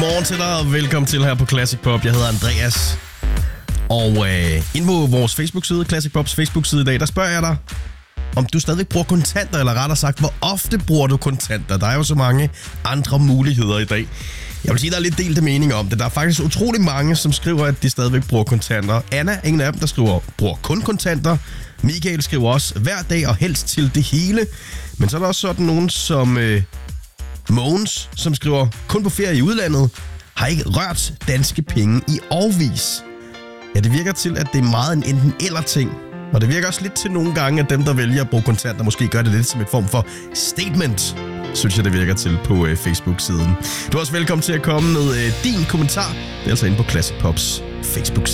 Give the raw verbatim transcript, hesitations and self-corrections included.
Godmorgen til dig, og velkommen til her på Classic Pop. Jeg hedder Andreas. Og øh, inde på vores Facebook-side, Classic Pops Facebook-side i dag, der spørger jeg dig, om du stadig bruger kontanter, eller rettere sagt, hvor ofte bruger du kontanter? Der er jo så mange andre muligheder i dag. Jeg vil sige, der er lidt delte meninger om det. Der er faktisk utrolig mange, som skriver, at de stadigvæk bruger kontanter. Anna, en af dem, der skriver, bruger kun kontanter. Michael skriver også, hver dag og helst til det hele. Men så er der også sådan nogen som øh, Mogens, som skriver, kun på ferie i udlandet, har ikke rørt danske penge i årevis. Ja, det virker til, at det er meget en enten eller ting. Og det virker også lidt til nogle gange, at dem, der vælger at bruge kontanter, måske gør det lidt som et form for statement, synes jeg, det virker til på øh, Facebook-siden. Du er også velkommen til at komme med øh, din kommentar. Det er altså inde på Classic Pops Facebook-side.